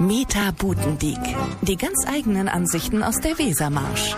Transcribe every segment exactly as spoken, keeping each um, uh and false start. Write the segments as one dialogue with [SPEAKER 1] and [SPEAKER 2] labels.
[SPEAKER 1] Meta Butendiek. Die ganz eigenen Ansichten aus der Wesermarsch.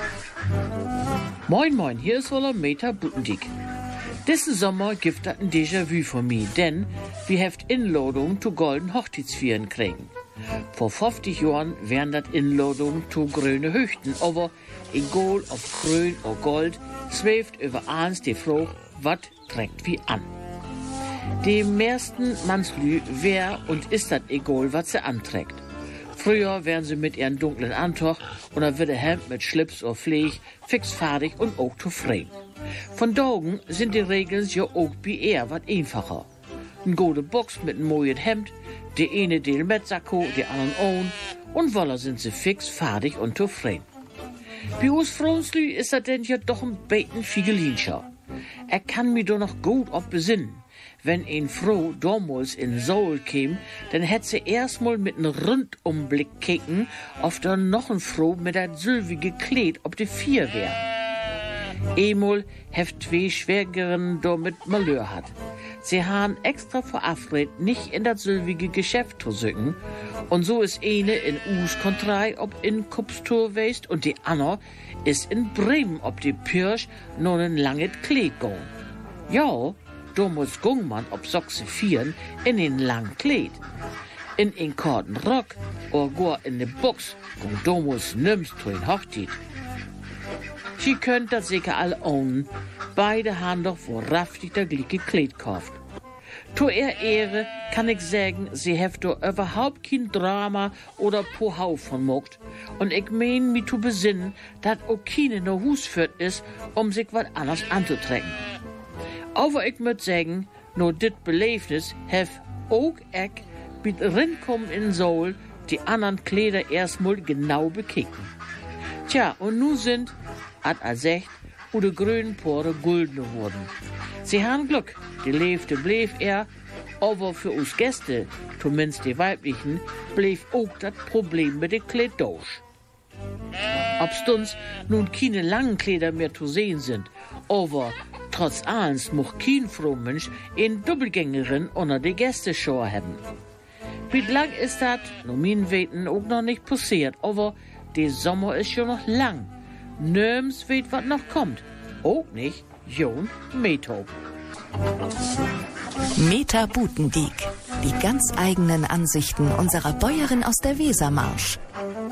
[SPEAKER 2] Moin moin, hier ist wohl Meta Butendiek. Diesen Sommer gibt das ein Déjà-vu für mich, denn wir heft Inladung zu golden Hochzeitsvieren kriegen. Vor fünfzig Jahren wären das Inladungen zu grüne Hüchten, aber egal ob grün oder gold, schwebt über eins die Frage, was trägt wie an. Die meisten Mannslü wär und ist das egal, was sie anträgt. Früher wären sie mit ihren dunklen Antoch oder wird der Hemd mit Schlips oder Pfleg fix fertig und auch zufrieden. Von Daugen sind die Regeln ja auch bei eher wat einfacher. Ein gute Box mit einem neuen Hemd, die eine Del mit Sakko, die anderen ohne, und voila sind sie fix fertig und zufrieden. Bei uns Frauenslü ist das denn ja doch ein bisschen Figelinscher. Er kann mich doch noch gut ob besinnen. Wenn ein Frau damals in Seoul käm, dann hätt sie erstmal mit einem Rundumblick kicken, ob da noch ein Frau mit dat sylvige Kleid ob die Vier wär. Emol heft zwei Schwägerinnen da mit Malheur hat. Sie han extra verabredet, nicht in dat sylvige Geschäft zu sücken, und so ist eine in Us Kontrei ob in Kupstur weist und die andere ist in Bremen ob die Pirsch noch ein langes Kleid gong. Ja, da muss Gungmann ob Sochse vieren in den langen Kleid. In den korten Rock oder gar in de Box, und da muss nimmst zu den Hochzeit. Sie könnt das sicher alle ownen. Beide haben doch wahrhaftig der gleiche Kleid gekauft. Zu ihr Ehre kann ich sagen, sie heft doch überhaupt kein Drama oder Pohau von mogt. Und ich mein mich zu besinnen, dass auch keine no Hus führt ist, um sich was anderes anzutrecken. Aber ich müt sagen, no dit Beleefnis hef auch ich mit rinkommen in Seoul die anderen Kleider erstmal genau bekicken. Tja, und nun sind, hat er sagt, wo de grünen Pore gulden wurden. Sie haben Glück, die lebte blieb er, aber für uns Gäste, zumindest die weiblichen, blieb auch das Problem mit den Kleid durch. Ob's uns nun keine langen Kleider mehr zu sehen sind, aber trotz allens mocht kein Frohmensch in Doppelgängerin unter die Gästeschau haben. Wie lang ist das, nur mein Weten auch noch nicht passiert, aber der Sommer ist schon noch lang. Nirgends weet wat noch kommt. Auch nicht Jon Meto.
[SPEAKER 1] Meta Butendiek. Die ganz eigenen Ansichten unserer Bäuerin aus der Wesermarsch.